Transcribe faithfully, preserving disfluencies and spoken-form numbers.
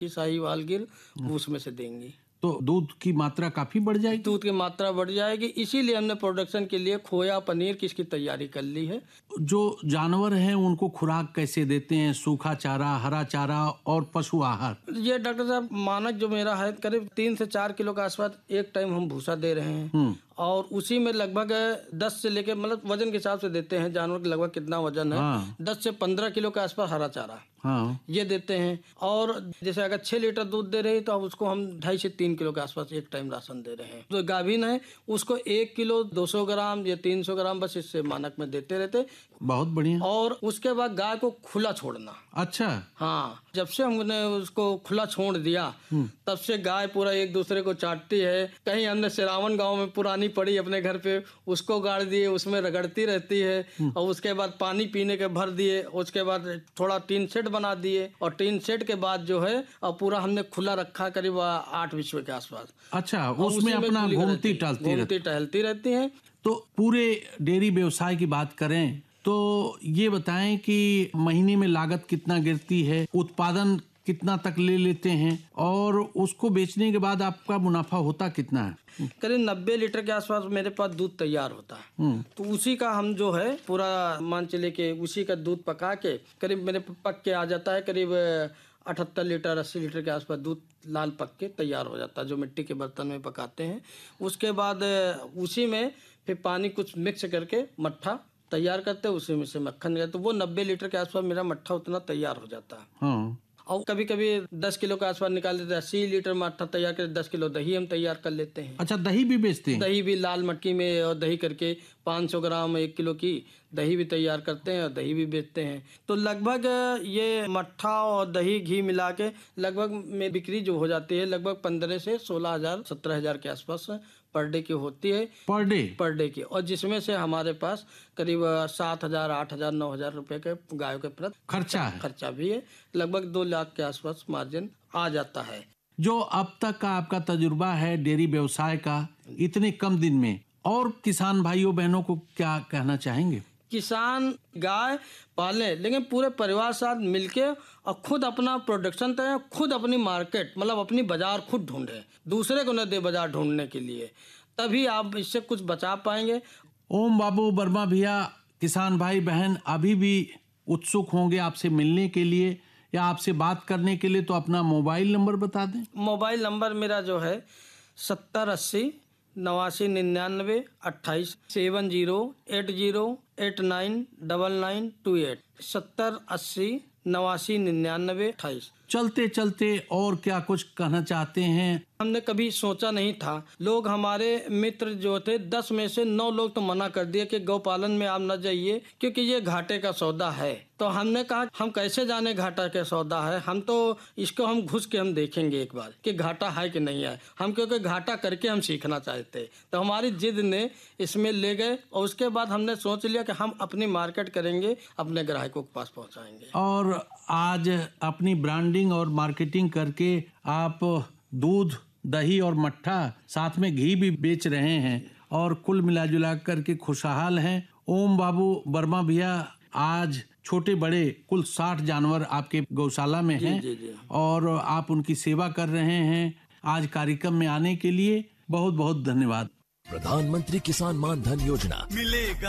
साहिवाल गिर उसमें से देंगी तो दूध की मात्रा काफी बढ़ जाएगी। दूध की मात्रा बढ़ जाएगी, इसीलिए हमने प्रोडक्शन के लिए खोया पनीर की इसकी तैयारी कर ली है। जो जानवर हैं उनको खुराक कैसे देते हैं? सूखा चारा, हरा चारा और पशु आहार? ये डॉक्टर साहब मानक जो मेरा है करीब तीन से चार किलो के आसपास एक टाइम हम भूसा दे रहे हैं और उसी में लगभग दस से लेके मतलब वजन के हिसाब से देते हैं, जानवर का लगभग कितना वजन है। हाँ। दस से पंद्रह किलो के आसपास हरा चारा हाँ। ये देते हैं। और जैसे अगर छह लीटर दूध दे रही तो अब उसको हम ढाई से तीन किलो के आसपास एक टाइम राशन दे रहे हैं। जो गाभिन है उसको एक किलो दो सौ ग्राम या तीन सौ ग्राम बस इससे मानक में देते रहते। बहुत बढ़िया। और उसके बाद गाय को खुला छोड़ना। अच्छा। हाँ, जब से हमने उसको खुला छोड़ दिया तब से गाय पूरा एक दूसरे को चाटती है। कहीं हमने सिरावन गांव में पुरानी पड़ी अपने घर पे उसको गाड़ दिए, उसमें रगड़ती रहती है और उसके बाद पानी पीने के भर दिए, उसके बाद थोड़ा टीन सेट बना दिए और टीन सेट के बाद जो है अब पूरा हमने खुला रखा करीब आठ विश्व के आसपास। अच्छा, उसमें अपना घूमती टहलती घूमती टहलती रहती है। तो पूरे डेयरी व्यवसाय की बात करें तो ये बताएं कि महीने में लागत कितना गिरती है, उत्पादन कितना तक ले लेते हैं और उसको बेचने के बाद आपका मुनाफा होता कितना है? करीब नब्बे लीटर के आसपास मेरे पास दूध तैयार होता है। तो उसी का हम जो है पूरा मान चले के उसी का दूध पका के करीब मेरे पक के आ जाता है। करीब अठहत्तर लीटर अस्सी लीटर के आसपास दूध लाल पक के तैयार हो जाता है, जो मिट्टी के बर्तन में पकाते हैं। उसके बाद उसी में फिर पानी कुछ मिक्स करके मट्ठा तैयार करते हैं, उसी में से मक्खन निकालते। तो वो नब्बे लीटर के आसपास मेरा मट्ठा उतना तैयार हो जाता है। हाँ। और कभी कभी दस किलो के आसपास निकाल देते हैं। अस्सी लीटर मट्ठा तैयार करके दस किलो दही हम तैयार कर लेते हैं। अच्छा, दही भी बेचते हैं? दही भी लाल मटकी में और दही करके पाँच सौ ग्राम एक किलो की दही भी तैयार करते हैं और दही भी बेचते हैं। तो लगभग ये मट्ठा और दही घी मिला के लगभग में बिक्री जो हो जाती है लगभग पंद्रह से सोलह हजार सत्रह हजार के आसपास पर डे की होती है। Per day? पर डे की। और जिसमें से हमारे पास करीब सात हजार आठ हजार नौ हजार रुपए के गायों के प्रति खर्चा है। खर्चा भी है। लगभग दो लाख के आसपास मार्जिन आ जाता है। जो अब तक का आपका तजुर्बा है डेयरी व्यवसाय का इतने कम दिन में, और किसान भाइयों बहनों को क्या कहना चाहेंगे? किसान गाय पाले लेकिन पूरे परिवार साथ मिलके और खुद अपना प्रोडक्शन तय, खुद अपनी मार्केट मतलब अपनी बाजार खुद ढूंढे, दूसरे को न दे बाजार ढूंढने के लिए, तभी आप इससे कुछ बचा पाएंगे। ओम बाबू वर्मा भैया, किसान भाई बहन अभी भी उत्सुक होंगे आपसे मिलने के लिए या आपसे बात करने के लिए, तो अपना मोबाइल नंबर बता दें। मोबाइल नंबर मेरा जो है सत्तर अस्सी नवासी निन्यानवे अट्ठाईस seven zero eight zero eight nine double nine to eight सत्तर अस्सी नवासी निन्यानवे अट्ठाईस। चलते चलते और क्या कुछ कहना चाहते हैं? हमने कभी सोचा नहीं था। लोग हमारे मित्र जो थे दस में से नौ लोग तो मना कर दिए कि गौपालन में आप न जाइए क्योंकि ये घाटे का सौदा है। तो हमने कहा हम कैसे जाने घाटा का सौदा है, हम तो इसको हम घुस के हम देखेंगे एक बार कि घाटा है कि नहीं है। हम क्योंकि घाटा करके हम सीखना चाहते, तो हमारी जिद ने इसमें ले गए और उसके बाद हमने सोच लिया कि हम अपनी मार्केट करेंगे, अपने ग्राहकों के पास पहुँचाएंगे। और आज अपनी ब्रांडिंग और मार्केटिंग करके आप दूध, दही और मट्ठा साथ में घी भी बेच रहे हैं और कुल मिला जुला करके खुशहाल हैं। ओम बाबू वर्मा भैया, आज छोटे बड़े कुल साठ जानवर आपके गौशाला में हैं जी, जी। और आप उनकी सेवा कर रहे हैं। आज कार्यक्रम में आने के लिए बहुत बहुत धन्यवाद। प्रधानमंत्री किसान मान धन योजना मिलेगा